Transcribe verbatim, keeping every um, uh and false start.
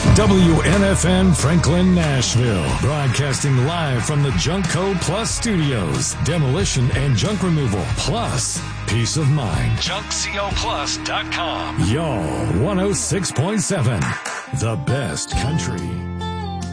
W N F N Franklin, Nashville. Broadcasting live from the Junkco Plus Studios. Demolition and junk removal. Plus, peace of mind. junk co plus dot com. Y'all, one oh six point seven. The best country.